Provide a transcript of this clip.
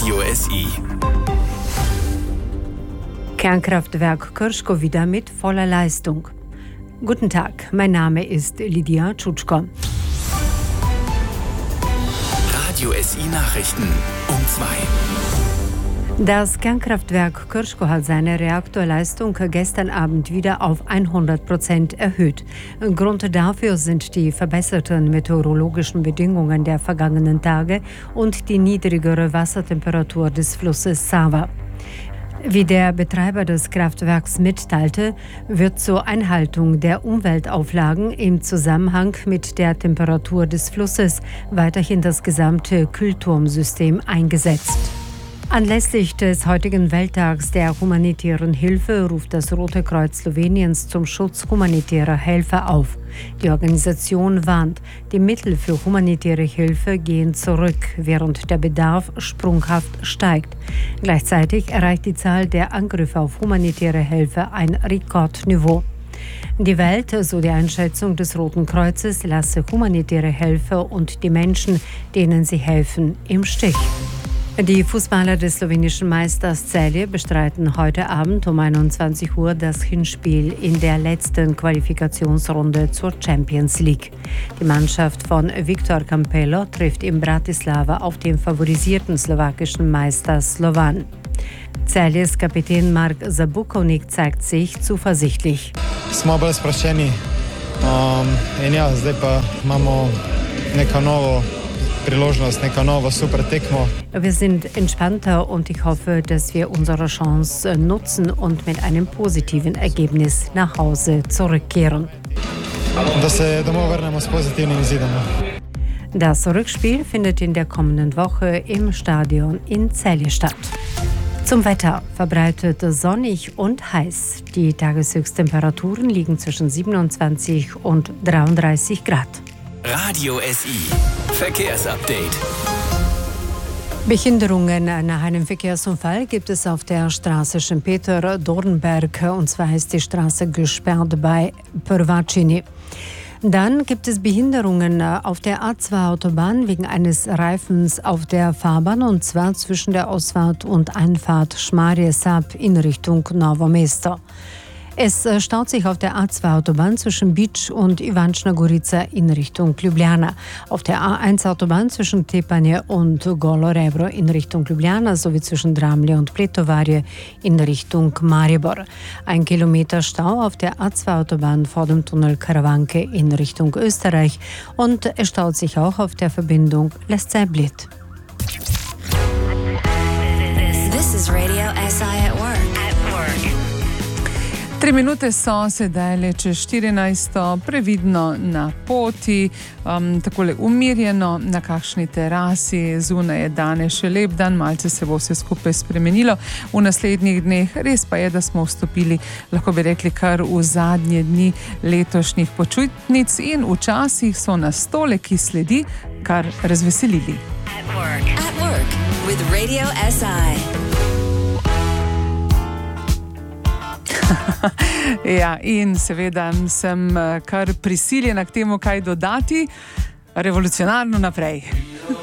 Radio SI. Kernkraftwerk Krško wieder mit voller Leistung. Guten Tag, mein Name ist Lidia Tschutschko. Radio SI Nachrichten um 2. Das Kernkraftwerk Krško hat seine Reaktorleistung gestern Abend wieder auf 100% erhöht. Grund dafür sind die verbesserten meteorologischen Bedingungen der vergangenen Tage und die niedrigere Wassertemperatur des Flusses Sava. Wie der Betreiber des Kraftwerks mitteilte, wird zur Einhaltung der Umweltauflagen im Zusammenhang mit der Temperatur des Flusses weiterhin das gesamte Kühlturmsystem eingesetzt. Anlässlich des heutigen Welttags der humanitären Hilfe ruft das Rote Kreuz Sloweniens zum Schutz humanitärer Helfer auf. Die Organisation warnt, die Mittel für humanitäre Hilfe gehen zurück, während der Bedarf sprunghaft steigt. Gleichzeitig erreicht die Zahl der Angriffe auf humanitäre Helfer ein Rekordniveau. Die Welt, so die Einschätzung des Roten Kreuzes, lasse humanitäre Helfer und die Menschen, denen sie helfen, im Stich. Die Fußballer des slowenischen Meisters Celje bestreiten heute Abend um 21 Uhr das Hinspiel in der letzten Qualifikationsrunde zur Champions League. Die Mannschaft von Viktor Campello trifft in Bratislava auf den favorisierten slowakischen Meister Slovan. Celjes Kapitän Mark Zabukovnik zeigt sich zuversichtlich. Smo bolj sproščeni in ja, zdaj pa imamo neko novo priložnost, neko novo super tekmo. Wir sind entspannter und ich hoffe, dass wir unsere Chance nutzen und mit einem positiven Ergebnis nach Hause zurückkehren. Da se domov vrnemo s pozitivnim izidom. Das Rückspiel findet in der kommenden Woche im Stadion in Celje statt. Zum Wetter: verbreitet sonnig und heiß. Die Tageshöchsttemperaturen liegen zwischen 27 und 33 Grad. Radio SI Verkehrsupdate. Behinderungen nach einem Verkehrsunfall gibt es auf der Straße Schempeter-Dornberg, und zwar ist die Straße gesperrt bei Prvacini. Dann gibt es Behinderungen auf der A2-Autobahn wegen eines Reifens auf der Fahrbahn, und zwar zwischen der Ausfahrt und Einfahrt Šmarje Sap in Richtung Novo Mesto. Es staut sich auf der A2-Autobahn zwischen Bič und Ivančna Gorica in Richtung Ljubljana. Auf der A1-Autobahn zwischen Tepanje und Golo Rebro in Richtung Ljubljana sowie zwischen Dramlje und Pretovarje in Richtung Maribor. 1 Kilometer Stau auf der A2-Autobahn vor dem Tunnel Karawanke in Richtung Österreich, und es staut sich auch auf der Verbindung Lesce-Bled. This is Radio SI at work. 3 minute so sedaj le čez 14, previdno na poti, takole umirjeno na kakšni terasi, zunaj je danes še lep dan, malce se bo vse skupaj spremenilo v naslednjih dneh. Res pa je, da smo vstopili, lahko bi rekli, kar v zadnje dni letošnjih počitnic, in včasih so nas tole, ki sledi, kar razveselili. At work with Radio SI. Ja, in seveda sem kar prisiljena k temu, kaj dodati, revolucionarno naprej.